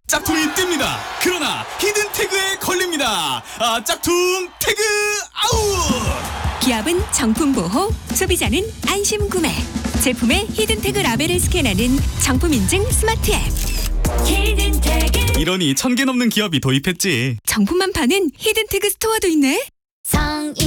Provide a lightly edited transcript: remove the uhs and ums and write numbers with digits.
짝퉁이 뜹니다. 그러나 히든 태그에 걸립니다. 짝퉁 태그 아웃! 기업은 정품 보호, 소비자는 안심 구매. 제품의 히든 태그 라벨을 스캔하는 정품 인증 스마트 앱. 히든 태그. 이러니 1000개 넘는 기업이 도입했지. 정품만 파는 히든 태그 스토어도 있네. 성인